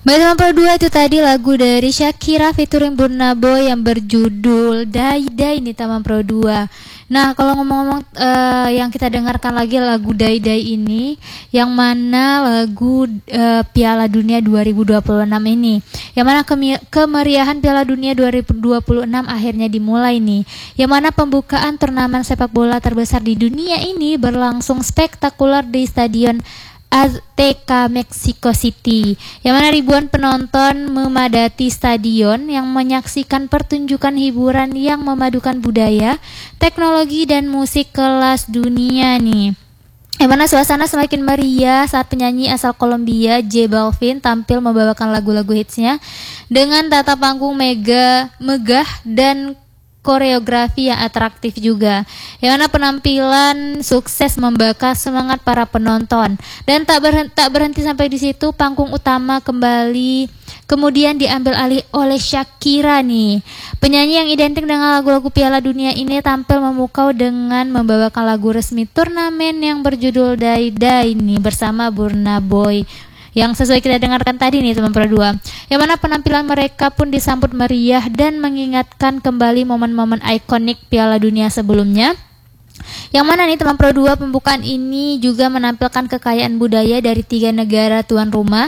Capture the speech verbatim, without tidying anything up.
Baik teman Pro dua, itu tadi lagu dari Shakira featuring Burna Boy yang berjudul Dai Dai nih teman Pro dua. Nah, kalau ngomong-ngomong uh, yang kita dengarkan lagi lagu Dai Dai ini, yang mana lagu uh, Piala Dunia dua ribu dua puluh enam ini, yang mana kemi- kemeriahan Piala Dunia dua ribu dua puluh enam akhirnya dimulai nih, yang mana pembukaan turnamen sepak bola terbesar di dunia ini berlangsung spektakuler di Stadion Azteca Mexico City, yang mana ribuan penonton memadati stadion yang menyaksikan pertunjukan hiburan yang memadukan budaya, teknologi dan musik kelas dunia nih. Yang mana suasana semakin meriah saat penyanyi asal Kolombia J Balvin tampil membawakan lagu-lagu hitsnya dengan tata panggung mega megah dan koreografi yang atraktif juga, yang mana penampilan sukses membakar semangat para penonton. Dan tak berhenti, tak berhenti sampai di situ, panggung utama kembali kemudian diambil alih oleh Shakira nih. Penyanyi yang identik dengan lagu-lagu Piala Dunia ini tampil memukau dengan membawakan lagu resmi turnamen yang berjudul Dai Dai nih bersama Burna Boy, yang sesuai kita dengarkan tadi nih teman Pro dua, yang mana penampilan mereka pun disambut meriah dan mengingatkan kembali momen-momen ikonik Piala Dunia sebelumnya. Yang mana nih teman Pro dua, pembukaan ini juga menampilkan kekayaan budaya dari tiga negara tuan rumah